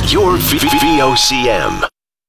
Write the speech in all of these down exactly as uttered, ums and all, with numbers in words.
Your V O C M.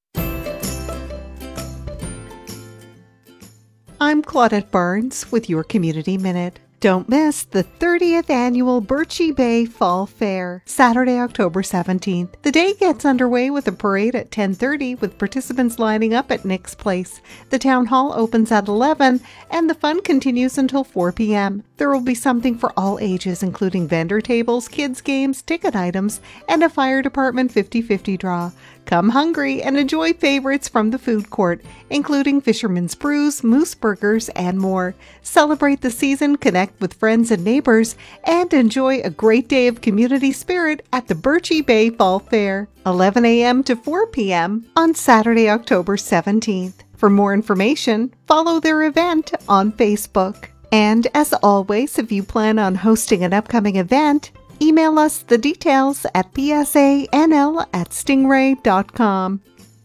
I'm Claudette Barnes with your Community Minute. Don't miss the thirtieth Annual Birchie Bay Fall Fair, Saturday, October seventeenth. The day gets underway with a parade at ten thirty with participants lining up at Nick's Place. The town hall opens at eleven and the fun continues until four p.m. There will be something for all ages, including vendor tables, kids' games, ticket items, and a fire department fifty-fifty draw. Come hungry and enjoy favorites from the food court, including Fisherman's Brews, Moose Burgers, and more. Celebrate the season, connect with friends and neighbors, and enjoy a great day of community spirit at the Birchie Bay Fall Fair, eleven a.m. to four p.m. on Saturday, October seventeenth. For more information, follow their event on Facebook. And as always, if you plan on hosting an upcoming event, email us the details at p s a n l at stingray dot com.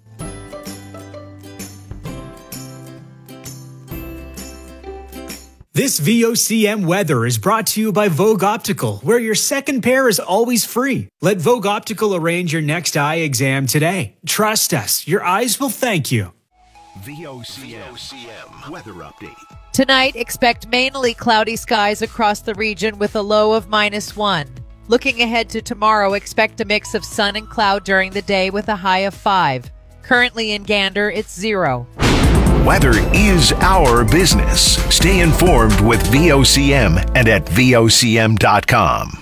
This V O C M weather is brought to you by Vogue Optical, where your second pair is always free. Let Vogue Optical arrange your next eye exam today. Trust us, your eyes will thank you. V O C M weather update. Tonight, expect mainly cloudy skies across the region with a low of minus one. Looking ahead to tomorrow, expect a mix of sun and cloud during the day with a high of five. Currently in Gander, it's zero. Weather is our business. Stay informed with V O C M and at V O C M dot com.